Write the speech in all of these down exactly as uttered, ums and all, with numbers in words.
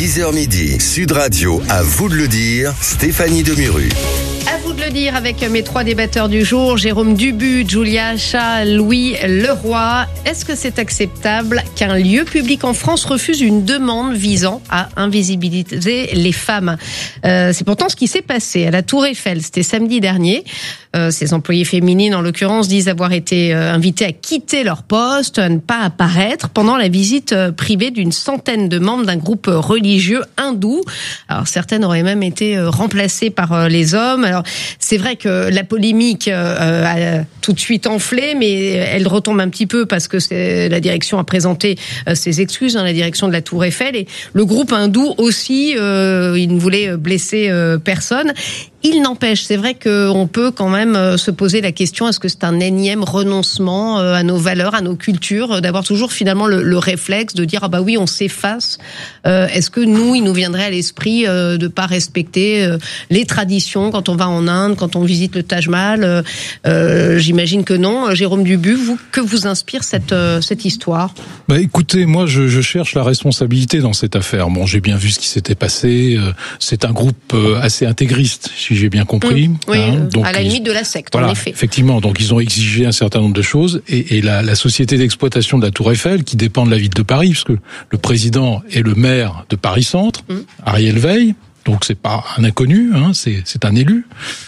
dix heures midi, Sud Radio, à vous de le dire, Stéphanie Demuru. À vous de le dire avec mes trois débatteurs du jour, Jérôme Dubu, Julia Cha, Louis Leroy. Est-ce que c'est acceptable qu'un lieu public en France refuse une demande visant à invisibiliser les femmes ? euh, C'est pourtant ce qui s'est passé à la Tour Eiffel, c'était samedi dernier. Euh, ces employées féminines, en l'occurrence, disent avoir été euh, invitées à quitter leur poste, à ne pas apparaître pendant la visite euh, privée d'une centaine de membres d'un groupe religieux hindou. Alors certaines auraient même été euh, remplacées par euh, les hommes. Alors c'est vrai que la polémique euh, a tout de suite enflé, mais elle retombe un petit peu parce que c'est, la direction a présenté euh, ses excuses, hein, la direction de la Tour Eiffel, et le groupe hindou aussi, euh, il ne voulait blesser euh, personne. Il n'empêche, c'est vrai qu'on peut quand même se poser la question, est-ce que c'est un énième renoncement à nos valeurs, à nos cultures, d'avoir toujours finalement le, le réflexe de dire ah bah oui, on s'efface. Euh, est-ce que nous, il nous viendrait à l'esprit euh, de pas respecter euh, les traditions quand on va en Inde, quand on visite le Taj Mahal? euh, J'imagine que non. Jérôme Dubu, vous, que vous inspire cette euh, cette histoire? Bah écoutez, moi je, je cherche la responsabilité dans cette affaire. Bon, j'ai bien vu ce qui s'était passé. C'est un groupe assez intégriste, si j'ai bien compris. Mmh, oui, hein, donc à la limite de la secte, voilà, en effet. Effectivement, donc ils ont exigé un certain nombre de choses, et, et la, la société d'exploitation de la Tour Eiffel, qui dépend de la ville de Paris, puisque le président est le maire de Paris Centre, mmh. Ariel Veil, donc c'est pas un inconnu, hein, c'est, c'est un élu.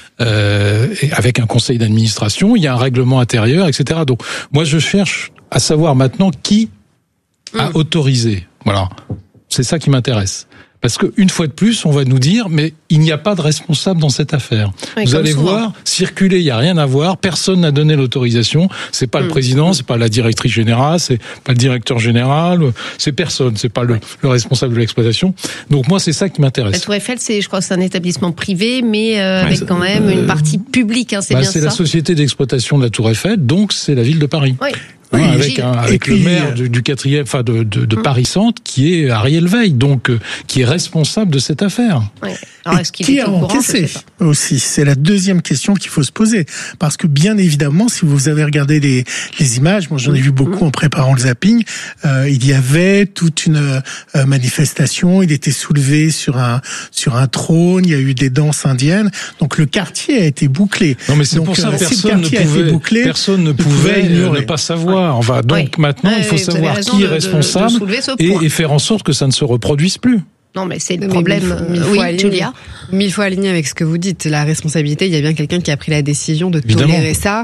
Euh, et avec un conseil d'administration, il y a un règlement intérieur, et cetera. Donc moi je cherche à savoir maintenant qui mmh. a autorisé. Voilà, c'est ça qui m'intéresse. Parce qu'une fois de plus, on va nous dire, mais il n'y a pas de responsable dans cette affaire. Oui, vous allez souvent voir, circuler, il n'y a rien à voir, personne n'a donné l'autorisation, c'est pas mmh. le président, c'est pas la directrice générale, c'est pas le directeur général, c'est personne, c'est pas le, le responsable de l'exploitation. Donc moi, c'est ça qui m'intéresse. La Tour Eiffel, c'est, je crois que c'est un établissement privé, mais euh, ouais, avec ça, quand même euh, une partie publique, hein, c'est bah, bien c'est ça. C'est la société d'exploitation de la Tour Eiffel, donc c'est la ville de Paris. Oui. Oui, hein, avec un, avec puis, le maire du, du quatrième, enfin de, de, de hum. Paris Centre, qui est Ariel Veil, donc euh, qui est responsable de cette affaire. Oui. Alors, est-ce qu'il qui est a au courant, encaissé aussi? C'est la deuxième question qu'il faut se poser, parce que bien évidemment, si vous avez regardé les, les images, moi j'en ai vu beaucoup hum. en préparant le zapping, euh, il y avait toute une euh, manifestation. Il était soulevé sur un sur un trône. Il y a eu des danses indiennes. Donc le quartier a été bouclé. Non, mais c'est donc, pour ça euh, personne si ne pouvait, bouclé, personne ne pouvait, pouvait ne pas savoir. Enfin, donc oui. maintenant, oui, il faut savoir qui est responsable de, de et, et faire en sorte que ça ne se reproduise plus. Non, mais c'est le problème. Mille, mille oui, fois Julia. Mille fois aligné avec ce que vous dites. La responsabilité, il y a bien quelqu'un qui a pris la décision de Évidemment. tolérer ça.